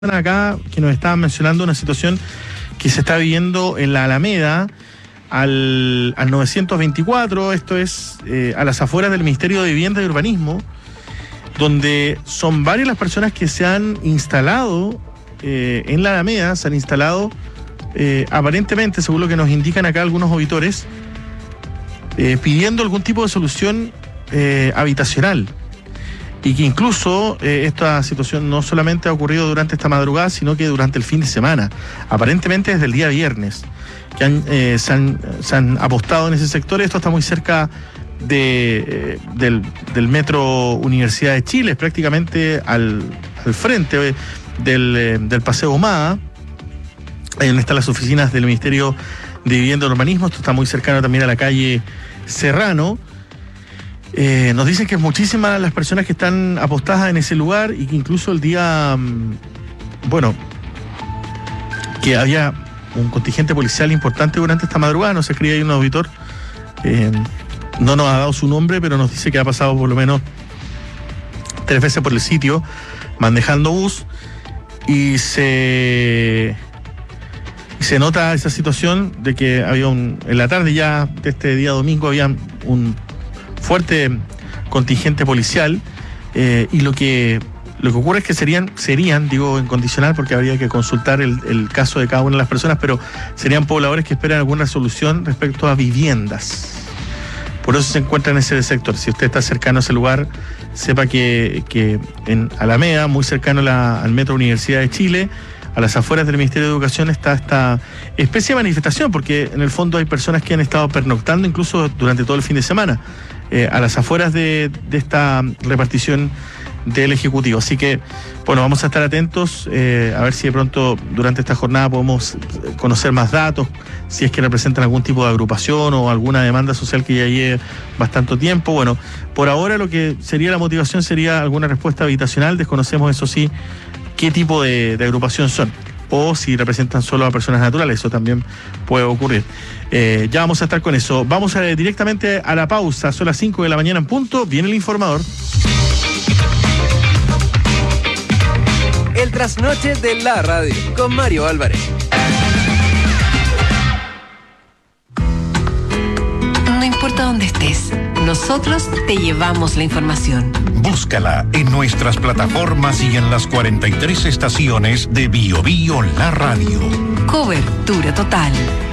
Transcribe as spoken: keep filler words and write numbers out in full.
Acá que nos estaban mencionando una situación que se está viviendo en la Alameda al, al novecientos veinticuatro, esto es eh, a las afueras del Ministerio de Vivienda y Urbanismo, donde son varias las personas que se han instalado eh, en la Alameda, se han instalado eh, aparentemente, según lo que nos indican acá algunos auditores, eh, pidiendo algún tipo de solución eh, habitacional. Y que incluso eh, esta situación no solamente ha ocurrido durante esta madrugada, sino que durante el fin de semana, aparentemente desde el día viernes, que han, eh, se, han, se han apostado en ese sector. Esto está muy cerca de, eh, del, del metro Universidad de Chile, prácticamente al, al frente del, eh, del Paseo Humada, ahí donde están las oficinas del Ministerio de Vivienda y Urbanismo. Esto está muy cercano también a la calle Serrano. Eh, nos dicen que es muchísimas las personas que están apostadas en ese lugar y que incluso el día, bueno, que había un contingente policial importante durante esta madrugada. No sé, escribe ahí un auditor, eh, no nos ha dado su nombre, pero nos dice que ha pasado por lo menos tres veces por el sitio manejando bus y se, y se nota esa situación de que había un, en la tarde ya de este día domingo había un fuerte contingente policial eh, y lo que lo que ocurre es que serían, serían, digo en condicional porque habría que consultar el, el caso de cada una de las personas, pero serían pobladores que esperan alguna solución respecto a viviendas. Por eso se encuentran en ese sector. Si usted está cercano a ese lugar, sepa que, que en Alameda, muy cercano a la, al metro Universidad de Chile, a las afueras del Ministerio de Educación, está esta especie de manifestación, porque en el fondo hay personas que han estado pernoctando incluso durante todo el fin de semana, eh, a las afueras de, de esta repartición del Ejecutivo. Así que, bueno, vamos a estar atentos, eh, a ver si de pronto durante esta jornada podemos conocer más datos, si es que representan algún tipo de agrupación o alguna demanda social que ya lleve bastante tiempo. Bueno, por ahora lo que sería la motivación sería alguna respuesta habitacional. Desconocemos, eso sí, qué tipo de, de agrupación son, o si representan solo a personas naturales. Eso también puede ocurrir. Eh, ya vamos a estar con eso. Vamos a, directamente a la pausa. Son las cinco de la mañana en punto. Viene el informador. El trasnoche de la radio con Mario Álvarez. No importa dónde estés, nosotros te llevamos la información. Búscala en nuestras plataformas y en las cuarenta y tres estaciones de Bio Bio La Radio. Cobertura total.